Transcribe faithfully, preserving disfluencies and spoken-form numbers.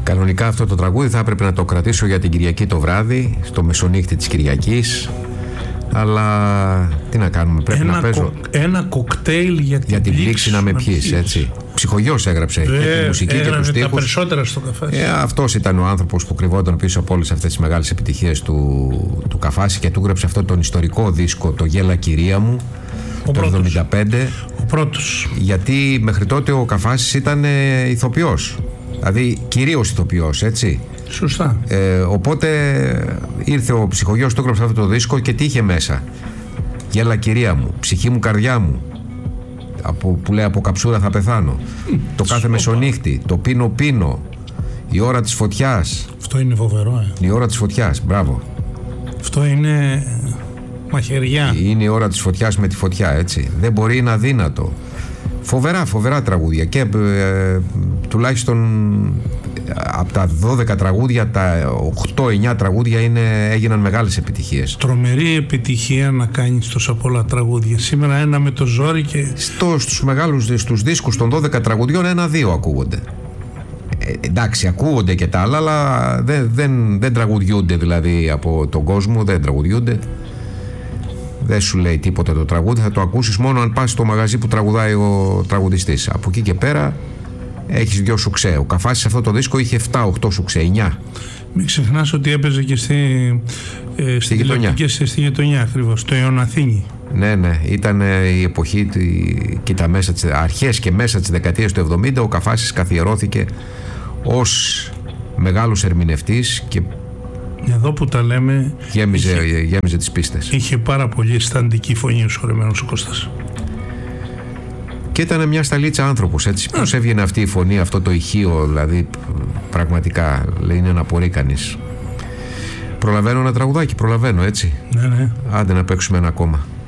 Κανονικά αυτό το τραγούδι θα έπρεπε να το κρατήσω για την Κυριακή το βράδυ, στο μεσονύχτη της Κυριακής. Αλλά τι να κάνουμε, πρέπει ένα να παίζω. Κο, ένα κοκτέιλ για την, για την πλήξη να με πιείς, έτσι. Ψυχογιός έγραψε Βε, και τη μουσική και τους στίχους. Τα περισσότερα στο Καφάση. Ε, αυτός ήταν ο άνθρωπος που κρυβόταν πίσω από όλες αυτές τις μεγάλες επιτυχίες του, του Καφάση και του έγραψε αυτό τον ιστορικό δίσκο, το «Γέλα κυρία μου», ο το εβδομήντα πέντε. Ο πρώτος. Γιατί μέχρι τότε ο Καφάσης ήταν ε, ηθοποιός. Δηλαδή κυρίως ηθοποιός, έτσι. Σωστά. Ε, οπότε ήρθε ο ψυχογιός, το έγραψε αυτό το δίσκο και τι είχε μέσα? «Γέλα κυρία μου», «Ψυχή μου καρδιά μου», από, που λέει «Από καψούρα θα πεθάνω», mm, το «Κάθε μεσονύχτη», το «Πίνο πίνο», «Η ώρα της φωτιάς». Αυτό είναι φοβερό, ε. Η ώρα της φωτιάς, μπράβο. Αυτό είναι μαχαιριά. Είναι η ώρα της φωτιάς με τη φωτιά, έτσι. Δεν μπορεί, είναι αδύνατο. Φοβερά, φοβερά τραγούδια και ε, τουλάχιστον από τα δώδεκα τραγούδια, τα οκτώ εννιά τραγούδια είναι, έγιναν μεγάλες επιτυχίες. Τρομερή επιτυχία να κάνεις τόσα πολλά τραγούδια. Σήμερα ένα με το ζόρι και... Στο, στους μεγάλους, στους δίσκους των δώδεκα τραγουδιών ένα-δύο ακούγονται. Ε, εντάξει, ακούγονται και τα άλλα, αλλά δεν, δεν, δεν τραγουδιούνται δηλαδή από τον κόσμο, δεν τραγουδιούνται. Δεν σου λέει τίποτα το τραγούδι, θα το ακούσεις μόνο αν πας στο μαγαζί που τραγουδάει ο τραγουδιστής. Από εκεί και πέρα έχεις δυο σουξέ. Ο Καφάσης αυτό το δίσκο είχε επτά οκτώ σουξέ, εννιά. Μην ξεχνάς ότι έπαιζε και στη, ε, στη γειτονιά. Και στη γειτονιά ακριβώς, στο Ιωναθήνη. Ναι, ναι, ήταν η εποχή και τα μέσα της, αρχές και μέσα της δεκαετίας του εβδομήντα. Ο Καφάσης καθιερώθηκε ως μεγάλος ερμηνευτής και εδώ που τα λέμε γέμιζε, είχε, γέμιζε τις πίστες. Είχε πάρα πολύ αισθαντική φωνή ο σωρεμένος ο Κώστας. Και ήταν μια σταλίτσα άνθρωπος, έτσι. Yeah. Πώς έβγαινε αυτή η φωνή, αυτό το ηχείο, δηλαδή πραγματικά λέει είναι να απορεί κανείς. Προλαβαίνω ένα τραγουδάκι, προλαβαίνω, έτσι. Ναι, ναι. Άντε να παίξουμε ένα ακόμα.